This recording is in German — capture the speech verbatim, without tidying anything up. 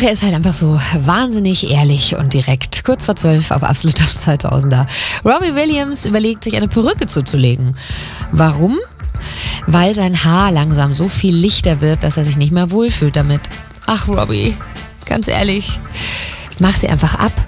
er ist halt einfach so wahnsinnig ehrlich und direkt. Kurz vor zwölf auf Absolut Top zweitausender. Robbie Williams überlegt, sich eine Perücke zuzulegen. Warum? Weil sein Haar langsam so viel lichter wird, dass er sich nicht mehr wohlfühlt damit. Ach, Robbie, ganz ehrlich, mach sie einfach ab